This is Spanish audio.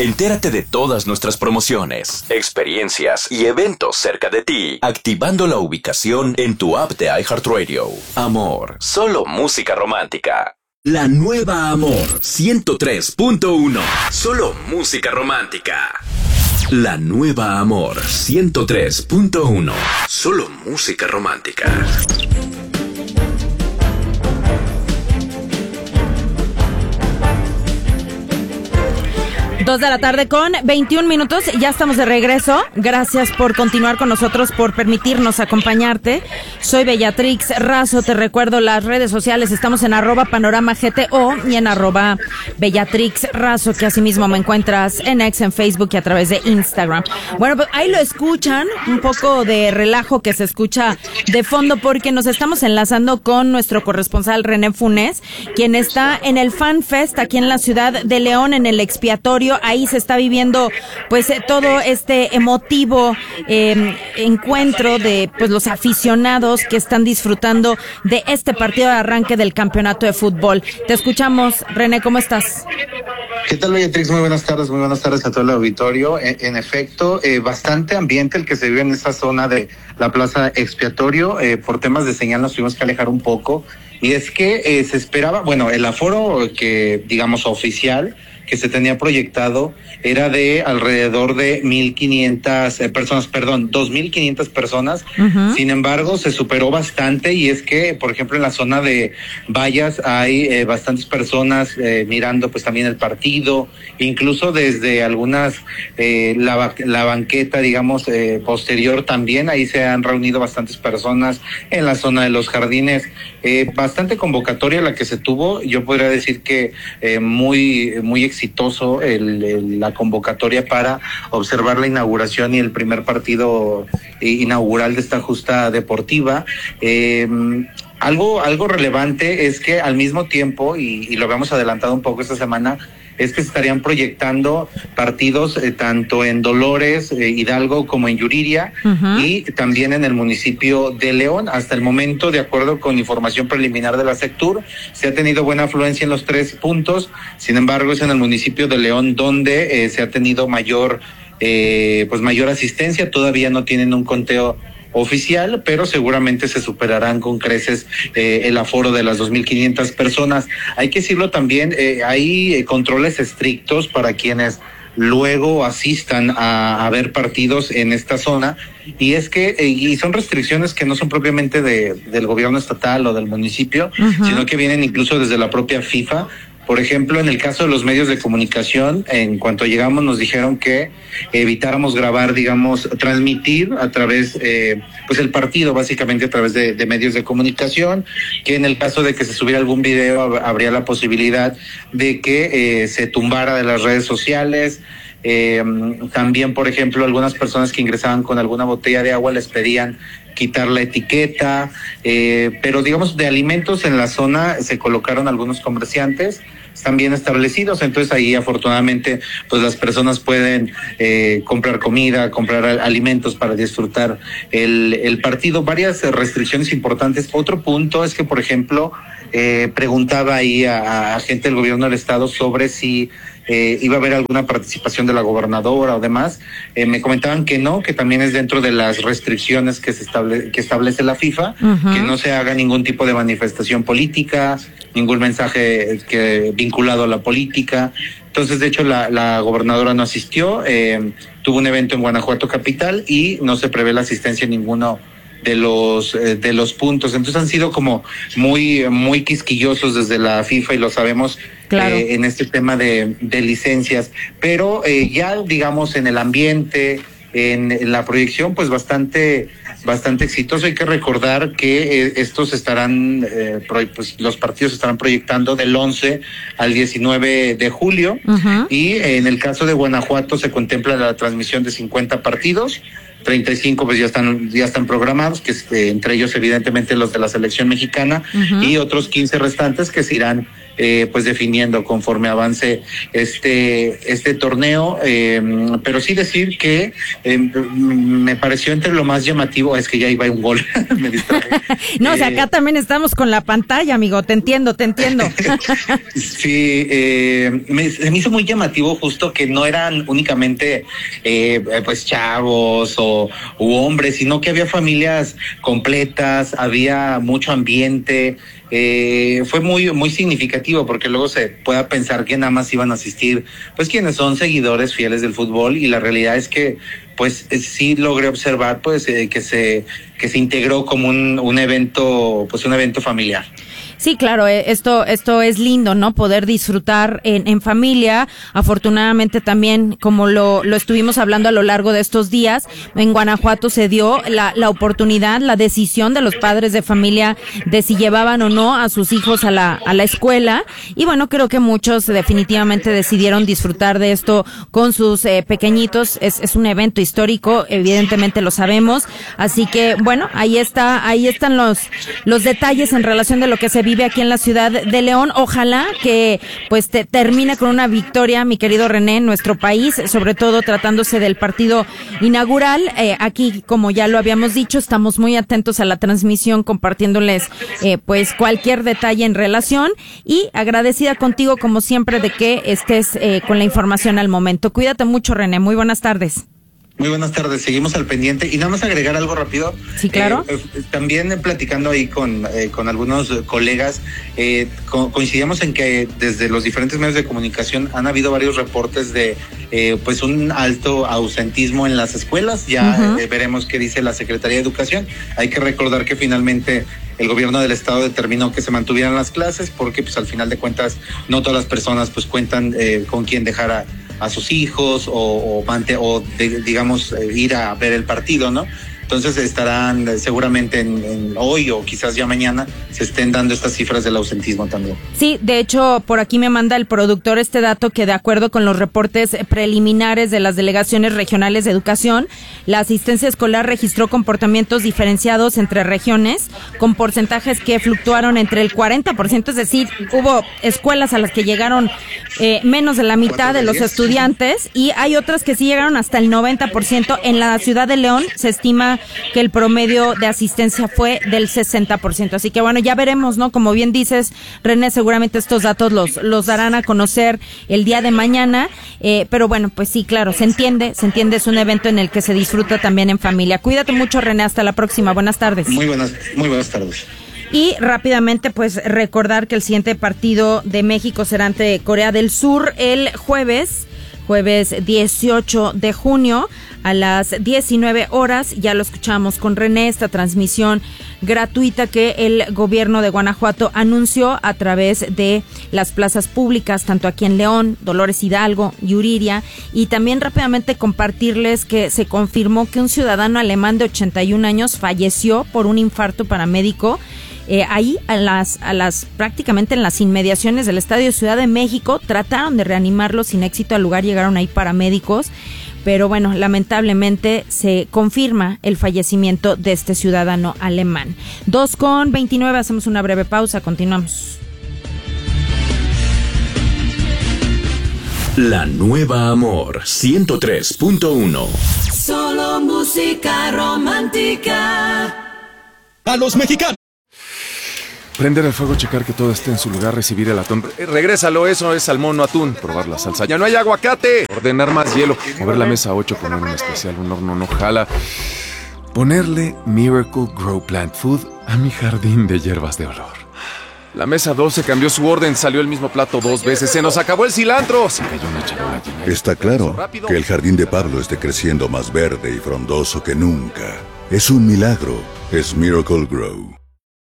Entérate de todas nuestras promociones, experiencias y eventos cerca de ti, activando la ubicación en tu app de iHeartRadio. Amor, solo música romántica. La nueva Amor 103.1. Solo música romántica. La nueva Amor 103.1. Solo música romántica. 2 de la tarde con 21 minutos, ya estamos de regreso. Gracias por continuar con nosotros, por permitirnos acompañarte. Soy Bellatrix Razo, te recuerdo las redes sociales, estamos en @panoramagto y en @Bellatrix Razo, que asimismo me encuentras en X, en Facebook y a través de Instagram. Bueno, pues ahí lo escuchan, un poco de relajo que se escucha de fondo porque nos estamos enlazando con nuestro corresponsal René Funes, quien está en el Fan Fest aquí en la ciudad de León, en el expiatorio. Ahí se está viviendo pues todo este emotivo encuentro de pues los aficionados que están disfrutando de este partido de arranque del campeonato de fútbol. Te escuchamos, René, ¿cómo estás? ¿Qué tal, Beatriz? Muy buenas tardes a todo el auditorio. En efecto, bastante ambiente el que se vive en esta zona de la Plaza Expiatorio. Por temas de señal nos tuvimos que alejar un poco, y es que se esperaba, bueno, el aforo que digamos oficial que se tenía proyectado era de alrededor de 2,500 personas. Uh-huh. Sin embargo, se superó bastante, y es que, por ejemplo, en la zona de vallas hay bastantes personas mirando pues también el partido, incluso desde algunas, la banqueta, digamos, posterior también, ahí se han reunido bastantes personas en la zona de los jardines. Bastante convocatoria la que se tuvo, yo podría decir que muy exitoso la convocatoria para observar la inauguración y el primer partido inaugural de esta justa deportiva. Algo relevante es que al mismo tiempo, y lo habíamos adelantado un poco esta semana, es que se estarían proyectando partidos tanto en Dolores, Hidalgo, como en Yuriria, uh-huh, y también en el municipio de León. Hasta el momento, de acuerdo con información preliminar de la Sectur, se ha tenido buena afluencia en los 3 puntos. Sin embargo, es en el municipio de León donde se ha tenido mayor asistencia. Todavía no tienen un conteo oficial, pero seguramente se superarán con creces el aforo de las 2,500 personas. Hay que decirlo también, hay controles estrictos para quienes luego asistan a ver partidos en esta zona, y es que y son restricciones que no son propiamente del gobierno estatal o del municipio, uh-huh, sino que vienen incluso desde la propia FIFA. Por ejemplo, en el caso de los medios de comunicación, en cuanto llegamos nos dijeron que evitáramos grabar, digamos, transmitir a través, pues el partido básicamente a través de medios de comunicación, que en el caso de que se subiera algún video habría la posibilidad de que se tumbara de las redes sociales. También, por ejemplo, algunas personas que ingresaban con alguna botella de agua les pedían quitar la etiqueta, pero digamos de alimentos en la zona se colocaron algunos comerciantes, están bien establecidos, entonces ahí afortunadamente pues las personas pueden comprar comida, comprar alimentos para disfrutar el partido. Varias restricciones importantes. Otro punto es que, por ejemplo, preguntaba ahí a gente del gobierno del estado sobre si iba a haber alguna participación de la gobernadora o demás. Me comentaban que no, que también es dentro de las restricciones que establece la FIFA, uh-huh, que no se haga ningún tipo de manifestación política, ningún mensaje vinculado a la política. Entonces, de hecho, la gobernadora no asistió, tuvo un evento en Guanajuato capital y no se prevé la asistencia en ninguno de los puntos. Entonces han sido como muy quisquillosos desde la FIFA, y lo sabemos, claro, en este tema de licencias, pero ya digamos en el ambiente, en la proyección, pues bastante exitoso. Hay que recordar que estos estarán, pues los partidos estarán proyectando del 11 al 19 de julio, uh-huh, y en el caso de Guanajuato se contempla la transmisión de 50 partidos. 35 pues ya están programados, que entre ellos evidentemente los de la selección mexicana, uh-huh, y otros 15 restantes que se irán pues definiendo conforme avance este torneo, pero sí decir que me pareció entre lo más llamativo, es que ya iba un gol, me distraje. No, o sea, acá también estamos con la pantalla, amigo, te entiendo. Sí, me hizo muy llamativo justo que no eran únicamente pues chavos u hombres, sino que había familias completas, había mucho ambiente. Fue muy significativo, porque luego se pueda pensar que nada más iban a asistir pues quienes son seguidores fieles del fútbol, y la realidad es que pues sí logré observar pues que se integró como un evento, pues un evento familiar. Sí, claro, esto es lindo, ¿no? Poder disfrutar en familia. Afortunadamente también, como lo estuvimos hablando a lo largo de estos días, en Guanajuato se dio la oportunidad, la decisión de los padres de familia de si llevaban o no a sus hijos a la escuela. Y bueno, creo que muchos definitivamente decidieron disfrutar de esto con sus pequeñitos. Es un evento histórico, evidentemente lo sabemos. Así que bueno, ahí están los detalles en relación de lo que se vive aquí en la ciudad de León. Ojalá que pues termine con una victoria, mi querido René, en nuestro país, sobre todo tratándose del partido inaugural. Aquí, como ya lo habíamos dicho, estamos muy atentos a la transmisión, compartiéndoles pues cualquier detalle en relación, y agradecida contigo como siempre de que estés con la información al momento. Cuídate mucho, René, muy buenas tardes. Muy buenas tardes, seguimos al pendiente. Y nada más agregar algo rápido. Sí, claro. También platicando ahí con algunos colegas, coincidíamos en que desde los diferentes medios de comunicación han habido varios reportes de pues un alto ausentismo en las escuelas. Ya veremos qué dice la Secretaría de Educación. Hay que recordar que finalmente el gobierno del estado determinó que se mantuvieran las clases, porque pues al final de cuentas no todas las personas pues cuentan con quién dejar a sus hijos digamos ir a ver el partido, ¿no? Entonces estarán seguramente en hoy o quizás ya mañana se estén dando estas cifras del ausentismo también. Sí, de hecho, por aquí me manda el productor este dato que, de acuerdo con los reportes preliminares de las delegaciones regionales de educación, la asistencia escolar registró comportamientos diferenciados entre regiones, con porcentajes que fluctuaron entre el 40%, es decir, hubo escuelas a las que llegaron menos de la mitad de los estudiantes, y hay otras que sí llegaron hasta el 90%. En la ciudad de León se estima que el promedio de asistencia fue del 60%. Así que bueno, ya veremos, ¿no? Como bien dices, René, seguramente estos datos los darán a conocer el día de mañana, pero bueno, pues sí, claro, se entiende, es un evento en el que se disfruta también en familia. Cuídate mucho, René, hasta la próxima, buenas tardes. Muy buenas tardes. Y rápidamente, pues recordar que el siguiente partido de México será ante Corea del Sur el jueves 18 de junio a las 19 horas. Ya lo escuchamos con René, esta transmisión gratuita que el gobierno de Guanajuato anunció a través de las plazas públicas, tanto aquí en León, Dolores Hidalgo, Yuriria, y también rápidamente compartirles que se confirmó que un ciudadano alemán de 81 años falleció por un infarto paramédico. Ahí prácticamente en las inmediaciones del Estadio Ciudad de México. Trataron de reanimarlo sin éxito. Al lugar llegaron ahí paramédicos, pero bueno, lamentablemente se confirma el fallecimiento de este ciudadano alemán. 2:29, hacemos una breve pausa, continuamos. La nueva Amor 103.1. Solo música romántica. A los mexicanos. Prender el fuego, checar que todo esté en su lugar, recibir el atún. Regrésalo, eso es salmón, no atún. Probar la salsa, ya no hay aguacate. Ordenar más hielo. Mover la mesa 8, poner un especial, un horno no jala. Ponerle Miracle Grow Plant Food a mi jardín de hierbas de olor. La mesa 12 cambió su orden, salió el mismo plato 2 veces. Se nos acabó el cilantro. Se cayó una charola llena. Está claro que el jardín de Pablo esté creciendo más verde y frondoso que nunca. Es un milagro. Es Miracle Grow.